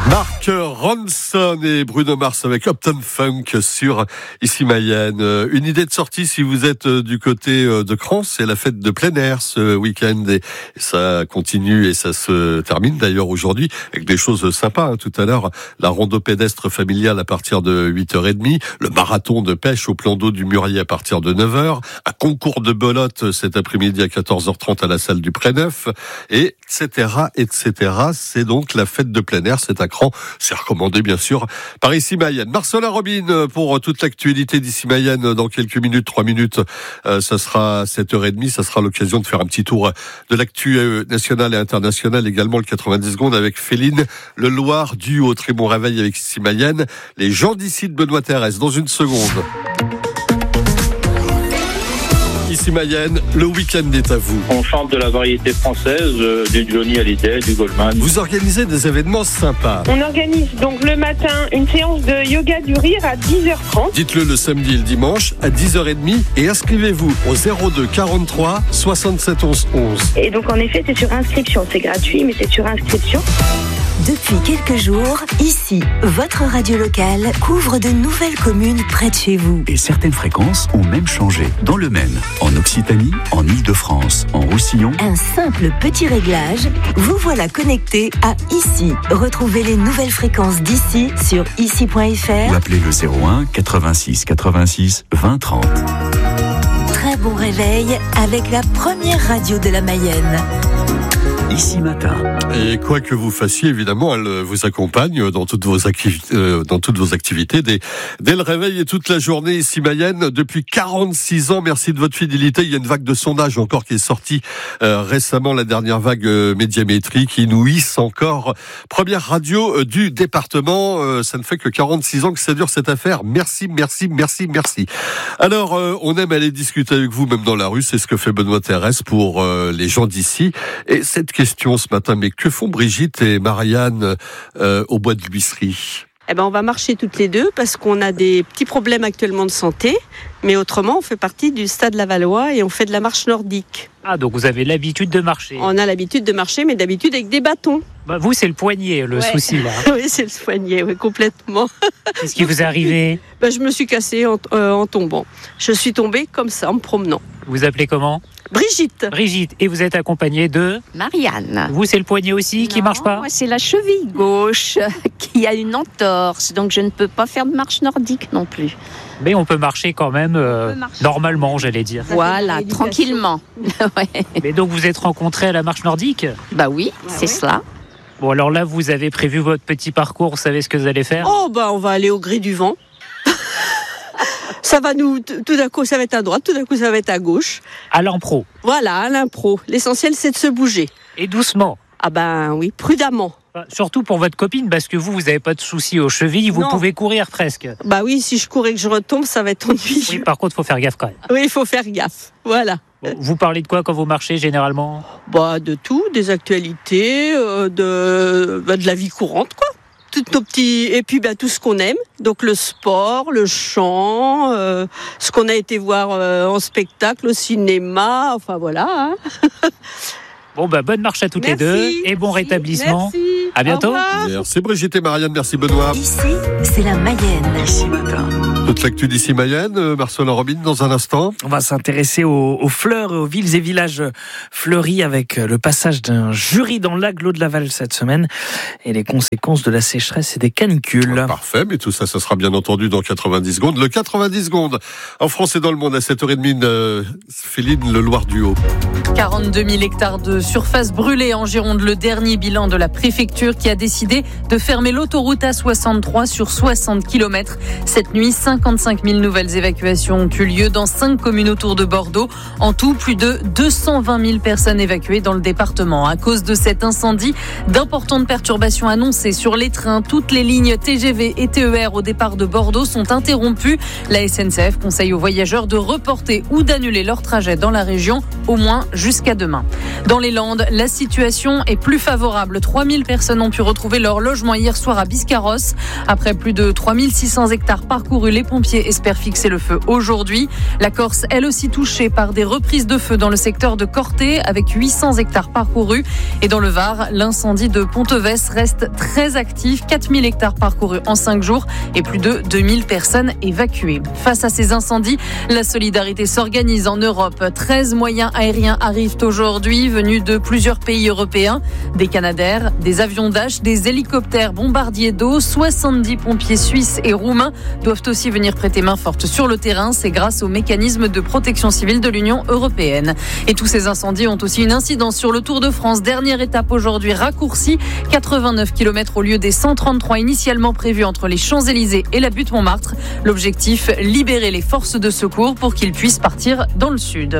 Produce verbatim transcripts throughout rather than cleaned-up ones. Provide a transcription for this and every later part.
Mark Ronson et Bruno Mars avec Uptown Funk sur Ici Mayenne. Une idée de sortie si vous êtes du côté de Crans, c'est la fête de plein air ce week-end et ça continue et ça se termine d'ailleurs aujourd'hui avec des choses sympas. Hein. Tout à l'heure, la rando pédestre familiale à partir de huit heures trente, le marathon de pêche au plan d'eau du Murier à partir de neuf heures, un concours de belote cet après-midi à quatorze heures trente à la salle du Pré-Neuf, et etc., et cetera. C'est donc la fête de plein air, c'est à Crans. C'est recommandé, bien sûr, par Ici Mayenne. Marcella Robin, pour toute l'actualité d'Ici Mayenne, dans quelques minutes, trois minutes, euh, ça sera sept heures trente, ça sera l'occasion de faire un petit tour de l'actu nationale et internationale, également le quatre-vingt-dix secondes avec Féline, le Loir, du au très bon réveil avec Ici Mayenne, les gens d'ici de Benoît Thérèse, dans une seconde. Ici Mayenne, le week-end est à vous. On chante de la variété française, euh, du Johnny Hallyday, du Goldman. Vous organisez des événements sympas. On organise donc le matin une séance de yoga du rire à dix heures trente. Dites-le le samedi et le dimanche à dix heures trente et inscrivez-vous au zéro deux quarante-trois soixante-sept onze onze. Et donc en effet c'est sur inscription, c'est gratuit mais c'est sur inscription. Depuis quelques jours, ici, votre radio locale couvre de nouvelles communes près de chez vous. Et certaines fréquences ont même changé. Dans le Maine, en Occitanie, en Île-de-France, en Roussillon. Un simple petit réglage, vous voilà connecté à Ici. Retrouvez les nouvelles fréquences d'ici sur ici point f r ou appelez le zéro un quatre-vingt-six quatre-vingt-six vingt trente. Très bon réveil avec la première radio de la Mayenne. Ici Matin. Et quoi que vous fassiez, évidemment, elle vous accompagne dans toutes vos activités, euh, dans toutes vos activités, dès, dès le réveil et toute la journée. Ici Mayenne, depuis quarante-six ans. Merci de votre fidélité. Il y a une vague de sondage encore qui est sortie euh, récemment, la dernière vague euh, médiamétrique, qui nous hisse encore. Première radio euh, du département. Euh, ça ne fait que quarante-six ans que ça dure cette affaire. Merci, merci, merci, merci. Alors, euh, on aime aller discuter avec vous, même dans la rue. C'est ce que fait Benoît Thérèse pour euh, les gens d'ici. Et cette question ce matin, mais que font Brigitte et Marianne euh, au bois de l'Huisserie ? Eh ben, on va marcher toutes les deux parce qu'on a des petits problèmes actuellement de santé, mais autrement, on fait partie du Stade Lavallois et on fait de la marche nordique. Ah, donc vous avez l'habitude de marcher. On a l'habitude de marcher, mais d'habitude avec des bâtons. Bah, vous, c'est le poignet, le ouais. souci, là. Oui, c'est le poignet, oui, complètement. Qu'est-ce qui vous est arrivé ? Ben, je me suis cassée en, euh, en tombant. Je suis tombée comme ça, en me promenant. Vous appelez comment ? Brigitte. Brigitte, et vous êtes accompagnée de ? Marianne. Vous, c'est le poignet aussi non, qui marche pas ? Moi, c'est la cheville gauche qui a une entorse, donc je ne peux pas faire de marche nordique non plus. Mais on peut marcher quand même euh, marcher. normalement, j'allais dire. Voilà, tranquillement. Ouais. Mais donc vous êtes rencontrés à la marche nordique ? Bah oui, ah c'est ouais. cela. Bon, alors là, vous avez prévu votre petit parcours, vous savez ce que vous allez faire ? Oh, bah on va aller au gré du vent. Ça va nous, tout d'un coup, ça va être à droite, tout d'un coup, ça va être à gauche. À l'impro. Voilà, à l'impro. L'essentiel, c'est de se bouger. Et doucement. Ah ben oui, prudemment. Surtout pour votre copine, parce que vous, vous n'avez pas de soucis aux chevilles, vous non. pouvez courir presque. Bah oui, si je cours et que je retombe, ça va être ennuyeux. Oui, par contre, il faut faire gaffe quand même. Oui, il faut faire gaffe, voilà. Bon, vous parlez de quoi quand vous marchez, généralement ? Bah, de tout, des actualités, euh, de, bah, de la vie courante, quoi. Tous nos petits, et puis bah, tout ce qu'on aime, donc le sport, le chant, euh, ce qu'on a été voir euh, en spectacle, au cinéma, enfin voilà. Hein. Bon, bah, bonne marche à toutes merci, les deux et bon merci, rétablissement. Merci. À bientôt. Merci Brigitte et Marianne, merci Benoît. Ici, c'est la Mayenne. Ici Matin. Toute l'actu d'Ici Mayenne, euh, Marcella Robin, dans un instant. On va s'intéresser aux, aux fleurs et aux villes et villages fleuris avec le passage d'un jury dans l'agglo de Laval cette semaine et les conséquences de la sécheresse et des canicules. Ouais, parfait, mais tout ça, ça sera bien entendu dans quatre-vingt-dix secondes. Le quatre-vingt-dix secondes en France et dans le monde à sept heures trente, euh, Féline, le Loir du Haut. quarante-deux mille hectares de surface brûlée en Gironde, le dernier bilan de la préfecture qui a décidé de fermer l'autoroute A soixante-trois sur soixante kilomètres. Cette nuit, cinquante-cinq mille nouvelles évacuations ont eu lieu dans cinq communes autour de Bordeaux. En tout, plus de deux cent vingt mille personnes évacuées dans le département. À cause de cet incendie, d'importantes perturbations annoncées sur les trains. Toutes les lignes T G V et T E R au départ de Bordeaux sont interrompues. La S N C F conseille aux voyageurs de reporter ou d'annuler leur trajet dans la région, au moins jusqu'à demain. Dans les Landes, la situation est plus favorable. trois mille personnes personnes ont pu retrouver leur logement hier soir à Biscarrosse. Après plus de trois mille six cents hectares parcourus, les pompiers espèrent fixer le feu aujourd'hui. La Corse, elle aussi touchée par des reprises de feu dans le secteur de Corté, avec huit cents hectares parcourus. Et dans le Var, l'incendie de Ponteves reste très actif. quatre mille hectares parcourus en cinq jours et plus de deux mille personnes évacuées. Face à ces incendies, la solidarité s'organise en Europe. treize moyens aériens arrivent aujourd'hui, venus de plusieurs pays européens. Des Canadair, des avions Dash, des hélicoptères bombardiers d'eau. soixante-dix pompiers suisses et roumains doivent aussi venir prêter main forte sur le terrain. C'est grâce au mécanisme de protection civile de l'Union européenne. Et tous ces incendies ont aussi une incidence sur le Tour de France. Dernière étape aujourd'hui raccourcie. quatre-vingt-neuf kilomètres au lieu des cent trente-trois initialement prévus entre les Champs-Élysées et la butte Montmartre. L'objectif, libérer les forces de secours pour qu'ils puissent partir dans le sud.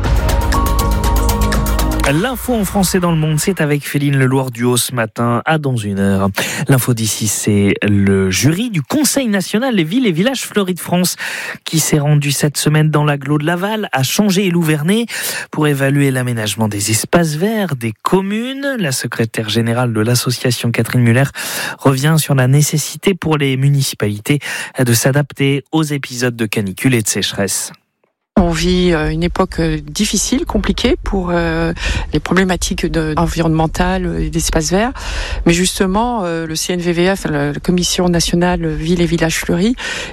L'info en français dans le monde, c'est avec Féline Leloir-Duhaut ce matin à dans une heure. L'info d'ici, c'est le jury du Conseil national des villes et villages fleuris de France qui s'est rendu cette semaine dans l'agglo de Laval, à Changé et Louvernay pour évaluer l'aménagement des espaces verts des communes. La secrétaire générale de l'association, Catherine Muller, revient sur la nécessité pour les municipalités de s'adapter aux épisodes de canicule et de sécheresse. On vit une époque difficile, compliquée pour euh, les problématiques de, environnementales et d'espaces verts. Mais justement, euh, le C N V V F, la Commission nationale Villes et Villages Fleuris,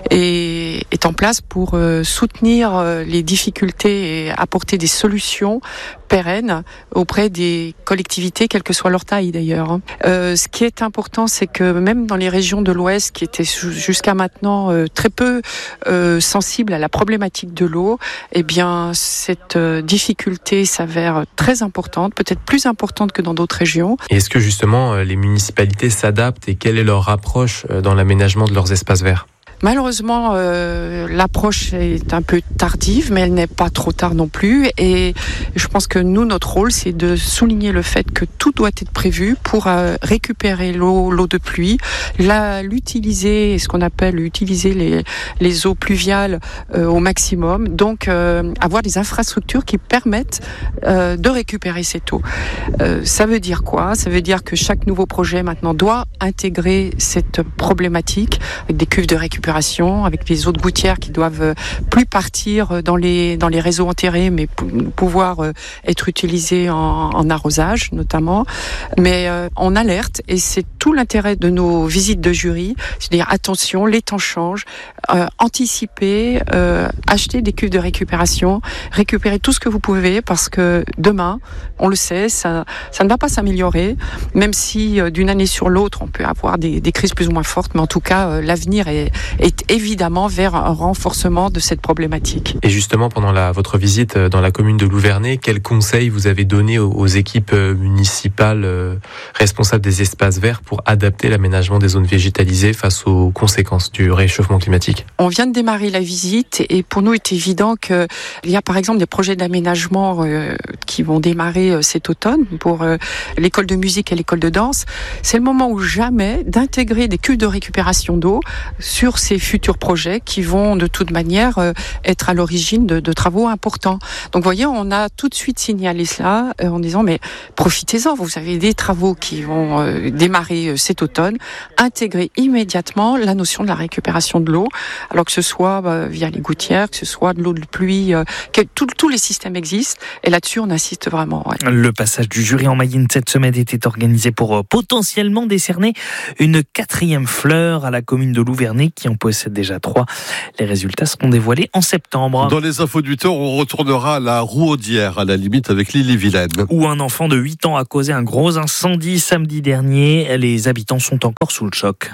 est, est en place pour euh, soutenir euh, les difficultés et apporter des solutions pérennes auprès des collectivités, quelle que soit leur taille d'ailleurs. Euh, ce qui est important, c'est que même dans les régions de l'Ouest, qui étaient jusqu'à maintenant euh, très peu euh, sensibles à la problématique de l'eau, eh bien, cette euh, difficulté s'avère très importante, peut-être plus importante que dans d'autres régions. Et est-ce que justement les municipalités s'adaptent et quelle est leur approche dans l'aménagement de leurs espaces verts ? Malheureusement, euh, l'approche est un peu tardive, mais elle n'est pas trop tard non plus. Et je pense que nous, notre rôle, c'est de souligner le fait que tout doit être prévu pour euh, récupérer l'eau, l'eau de pluie, la, l'utiliser, ce qu'on appelle utiliser les, les eaux pluviales euh, au maximum. Donc, euh, avoir des infrastructures qui permettent euh, de récupérer cette eau. Euh, ça veut dire quoi ? Ça veut dire que chaque nouveau projet maintenant doit intégrer cette problématique avec des cuves de récupération, avec les eaux de gouttière qui doivent plus partir dans les dans les réseaux enterrés, mais p- pouvoir être utilisées en, en arrosage notamment. Mais euh, on alerte, et c'est tout l'intérêt de nos visites de jury, c'est-à-dire attention, les temps changent, euh, anticiper, euh, acheter des cuves de récupération, récupérer tout ce que vous pouvez, parce que demain, on le sait, ça ça ne va pas s'améliorer, même si euh, d'une année sur l'autre, on peut avoir des, des crises plus ou moins fortes, mais en tout cas, euh, l'avenir est est évidemment vers un renforcement de cette problématique. Et justement, pendant la, votre visite dans la commune de Louvernay, quels conseils vous avez donnés aux, aux équipes municipales euh, responsables des espaces verts pour adapter l'aménagement des zones végétalisées face aux conséquences du réchauffement climatique ? On vient de démarrer la visite et pour nous, il est évident qu'il y a par exemple des projets d'aménagement euh, qui vont démarrer euh, cet automne pour euh, l'école de musique et l'école de danse. C'est le moment ou jamais d'intégrer des cuves de récupération d'eau sur ces futurs projets qui vont de toute manière euh, être à l'origine de, de travaux importants. Donc vous voyez, on a tout de suite signalé cela euh, en disant mais profitez-en, vous avez des travaux qui vont euh, démarrer euh, cet automne, intégrer immédiatement la notion de la récupération de l'eau, alors que ce soit bah, via les gouttières, que ce soit de l'eau de pluie, euh, que tout, tous les systèmes existent, et là-dessus on insiste vraiment. Ouais. Le passage du jury en Mayenne cette semaine était organisé pour euh, potentiellement décerner une quatrième fleur à la commune de Louvernay qui en possède déjà trois. Les résultats seront dévoilés en septembre. Dans les infos du temps, on retournera à la Rouaudière, à la limite avec l'Ille-et-Vilaine. Où un enfant de huit ans a causé un gros incendie samedi dernier. Les habitants sont encore sous le choc.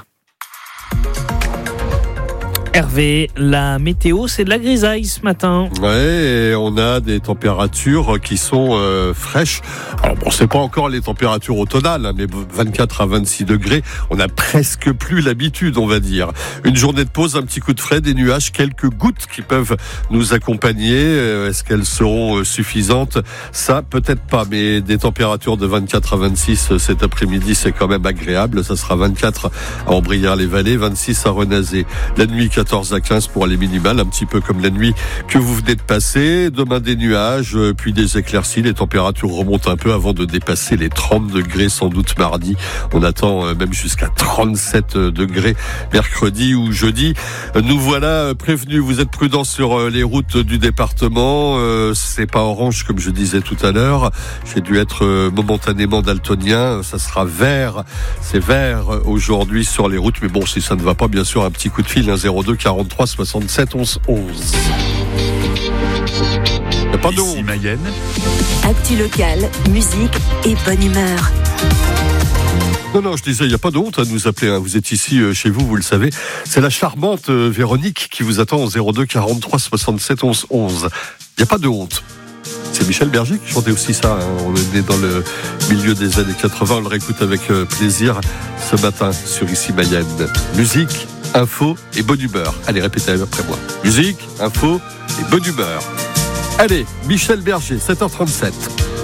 Hervé, la météo, c'est de la grisaille ce matin. Ouais, et on a des températures qui sont euh, fraîches. Alors bon, c'est pas encore les températures automnales, hein, mais vingt-quatre à vingt-six degrés, on a presque plus l'habitude, on va dire. Une journée de pause, un petit coup de frais, des nuages, quelques gouttes qui peuvent nous accompagner. Est-ce qu'elles seront suffisantes ? Ça, peut-être pas, mais des températures de vingt-quatre à vingt-six cet après-midi, c'est quand même agréable. Ça sera vingt-quatre à Ambrières-les-Vallées, vingt-six à Renazé. La nuit, quatorze à quinze pour les minimales, un petit peu comme la nuit que vous venez de passer. Demain des nuages, puis des éclaircies. Les températures remontent un peu avant de dépasser les trente degrés sans doute mardi. On attend même jusqu'à trente-sept degrés mercredi ou jeudi. Nous voilà prévenus. Vous êtes prudents sur les routes du département. C'est pas orange comme je disais tout à l'heure. J'ai dû être momentanément daltonien. Ça sera vert. C'est vert aujourd'hui sur les routes. Mais bon, si ça ne va pas, bien sûr, un petit coup de fil, un zéro deux quarante-trois soixante-sept onze onze. Y a pas de Ici Mayenne. Actu locale, musique et bonne humeur. Non, non, je disais, il n'y a pas de honte à nous appeler. Hein. Vous êtes ici euh, chez vous, vous le savez. C'est la charmante euh, Véronique qui vous attend au zéro deux quarante-trois soixante-sept onze onze. Il n'y a pas de honte. C'est Michel Berger qui chantait aussi ça. Hein. On est dans le milieu des années quatre-vingts. On le réécoute avec euh, plaisir ce matin sur Ici Mayenne. Musique, info et bonne humeur. Allez, répétez après moi. Musique, info et bonne humeur. Allez, Michel Berger, sept heures trente-sept.